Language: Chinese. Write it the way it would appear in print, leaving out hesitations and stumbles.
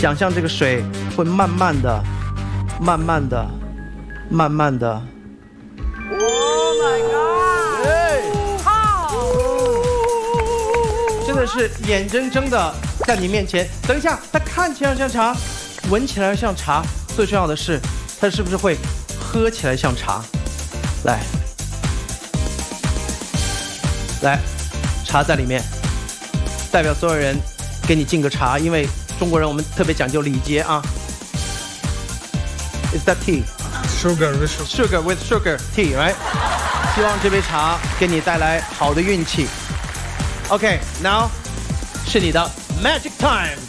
想象这个水会慢慢的、慢慢的、慢慢的。Oh my god！ 真的是眼睁睁的在你面前。等一下，它看起来像茶，闻起来像茶，最重要的是，它是不是会喝起来像茶？来，来，茶在里面，代表所有人给你敬个茶，因为中国人我们特别讲究礼节啊。Is that tea? Sugar with sugar. Sugar with sugar tea, right? 希望这杯茶给你带来好的运气。OK, now 是你的 Magic Time。